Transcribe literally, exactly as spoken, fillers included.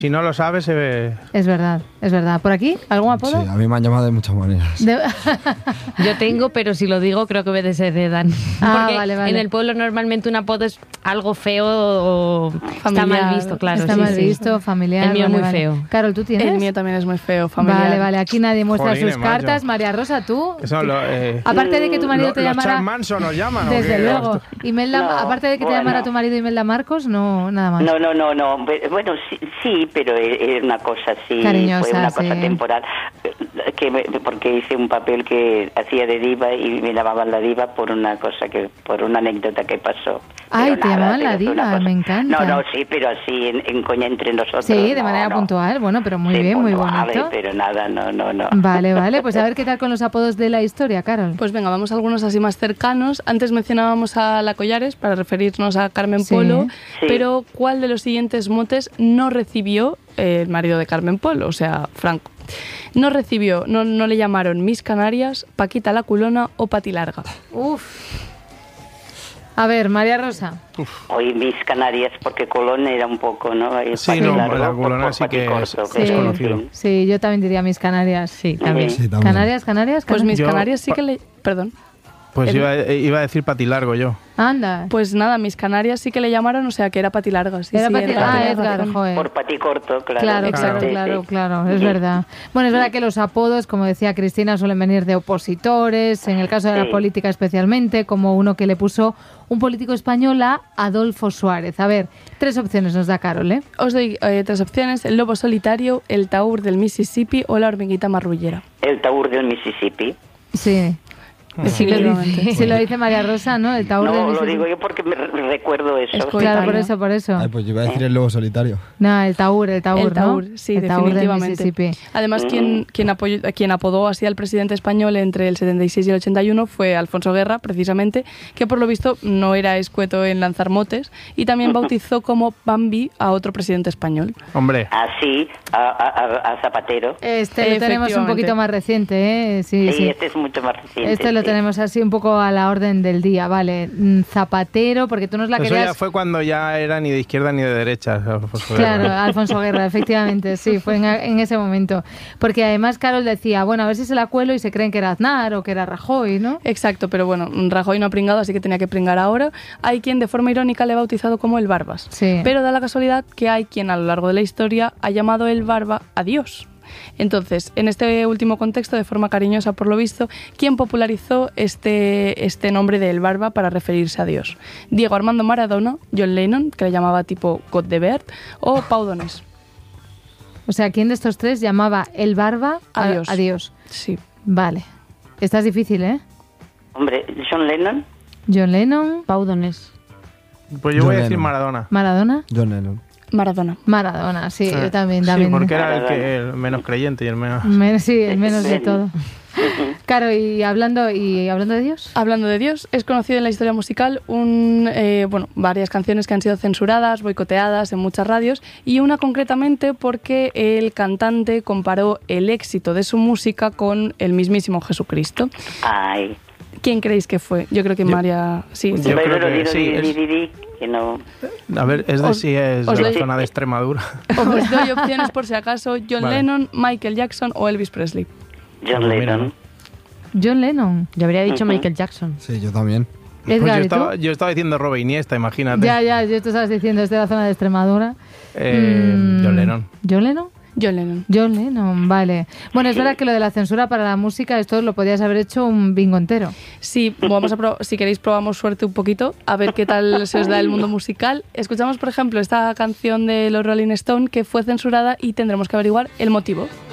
Si no lo sabes, se ve... Es verdad, es verdad. ¿Por aquí? ¿Algún apodo? Sí, a mí me han llamado de muchas maneras. De... Yo tengo, pero si lo digo creo que me desheredan. Ah, Porque vale, vale. en el pueblo normalmente un apodo es algo feo o familiar. Está mal visto, claro. Está sí, mal sí. visto, familiar. El mío vale, muy vale. feo. Carol, ¿tú tienes? El mío también es muy feo, familiar. Vale, vale. Aquí nadie muestra Jolines, sus macho. cartas. María Rosa, ¿tú? Eso lo, eh, Aparte de que tu marido lo- te los llamara... Charles Manson nos llaman, ¿o Desde qué? luego. Imelda, No, aparte de que te bueno. llamara tu marido Imelda Marcos, no, nada más. No, no, no, no. Bueno, sí, sí, pero era una cosa así, Cariñosa, fue una cosa sí. temporal, que me- porque hice un papel que hacía de diva y me llamaban la diva por una cosa que, por una anécdota que pasó. Ay, Pero te nada, llamaban la pero fue una diva, cosa- me encanta. No, no, sí, pero así en, en coña entre nosotros. Sí, de no, manera no. puntual. Bueno, pero muy Sí, bien, muy puntual, bonito. pero nada, no, no, no. Vale, vale. Pues a ver qué tal con los apodos de la historia, Carol. Pues venga, vamos a algunos así más cercanos. Antes mencionábamos a la Collares para referirnos a Carmen Sí. Polo, Sí. pero ¿cuál de los siguientes motes no recibió eh, el marido de Carmen Polo, o sea, Franco? No recibió, no, no le llamaron Miss Canarias, Paquita la Culona o Pati Larga. Uf. A ver, María Rosa. Hoy mis Canarias, porque Colón era un poco, ¿no? El Sí, Pati no, Largo, la por- Colona por sí Pati que es- Corto, es pero, en conocido. fin. Sí, yo también diría mis Canarias. Sí, también. Sí, también. Canarias, Canarias, Pues Canarias. Miss Yo- Canarias sí que le... Perdón. Pues El- iba, iba a decir patilargo yo. Anda. Pues nada, Miss Canarias sí que le llamaron, o sea, que era Pati Larga. Sí, Era sí, Pati- era Ah, Pati Edgar, Larga. joder. Por Pati Corto, claro. Claro, Exacto. claro, Sí, claro, sí. claro, es Sí. verdad. Bueno, es verdad que los apodos, como decía Cristina, suelen venir de opositores, en el caso de la Sí. política especialmente, como uno que le puso un político español a Adolfo Suárez. A ver, tres opciones nos da Carol, ¿eh? Os doy eh, tres opciones: el lobo solitario, el taur del Mississippi o la hormiguita marrullera. El Taur del Mississippi. Sí. Si lo, dice, si lo dice María Rosa, ¿no? El Taur del No, lo Mississippi. digo yo porque me re- recuerdo eso. Es Claro, coetáneo. por eso, por eso. Ay, pues yo iba a decir el lobo solitario. No, el Taur, el Taur, El Taur, ¿no? sí, el Taur del definitivamente. Mississippi. Además, quien, quien, apoyó, quien apodó así al presidente español entre el setenta y seis y el ochenta y uno fue Alfonso Guerra, precisamente, que por lo visto no era escueto en lanzar motes, y también bautizó como Bambi a otro presidente español. Hombre, Así, a, a- a Zapatero. Este lo tenemos un Efectivamente. poquito más reciente, ¿eh? Sí, Sí, sí. este es mucho más reciente. Este lo sí. tenemos así un poco a la orden del día, vale. Mm, Zapatero, porque tú nos la eso querías... ya fue cuando ya era ni de izquierda ni de derecha. Alfonso Claro, Guerra. Alfonso Guerra, efectivamente, sí, fue en, en ese momento. Porque además Carol decía, bueno, a ver si se la cuelo y se creen que era Aznar o que era Rajoy, ¿no? Exacto, pero bueno, Rajoy no ha pringado, así que tenía que pringar ahora. Hay quien de forma irónica le ha bautizado como el Barbas. Sí. Pero da la casualidad que hay quien a lo largo de la historia ha llamado el Barba a Dios. Entonces, en este último contexto, de forma cariñosa por lo visto, ¿quién popularizó este, este nombre de El Barba para referirse a Dios? ¿Diego Armando Maradona, John Lennon, que le llamaba tipo God de Bert, o Pau Donés? O sea, ¿quién de estos tres llamaba el barba a, A Dios. a Dios? Sí. Vale. Esta es difícil, ¿eh? Hombre, John Lennon. John Lennon, Pau Donés. Pues yo John voy a decir Lennon. Maradona. Maradona. John Lennon. Maradona. Maradona, sí, Ah, yo también. Sí, también. porque era el, que, el menos creyente y el menos... Men- sí, el menos de todo. Claro, y hablando, y hablando de Dios. Hablando de Dios, es conocido en la historia musical un, eh, bueno, varias canciones que han sido censuradas, boicoteadas en muchas radios, y una concretamente porque el cantante comparó el éxito de su música con el mismísimo Jesucristo. Ay. ¿Quién creéis que fue? Yo creo que Yo- María... Sí, sí. Yo creo Pero que digo, sí, di- es- di- di- di, que no. A ver, es de Os- si es os de la doy- zona de Extremadura. Os doy opciones por si acaso: John Vale. Lennon, Michael Jackson o Elvis Presley. John Pues mira, Lennon. John Lennon. Yo habría dicho Ujú. Michael Jackson. Sí, yo también. Pues Edgar, yo, ¿y tú? estaba, yo estaba diciendo Robert Iniesta, imagínate. Ya, ya, yo te estabas diciendo, es de la zona de Extremadura. Eh, Mm, John Lennon. ¿John Lennon? John Lennon. John Lennon, vale. Bueno, es verdad que lo de la censura para la música, esto lo podías haber hecho un bingo entero. Sí, vamos a pro- si queréis probamos suerte un poquito, a ver qué tal se os da el mundo musical. Escuchamos, por ejemplo, esta canción de los Rolling Stone que fue censurada y tendremos que averiguar el motivo.